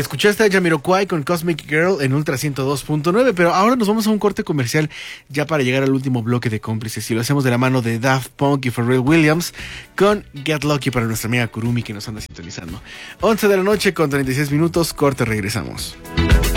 Escuchaste a Jamiroquai con Cosmic Girl en Ultra 102.9, pero ahora nos vamos a un corte comercial ya para llegar al último bloque de cómplices y lo hacemos de la mano de Daft Punk y Pharrell Williams con Get Lucky para nuestra amiga Kurumi que nos anda sintonizando. 11 de la noche con 36 minutos, corte, regresamos.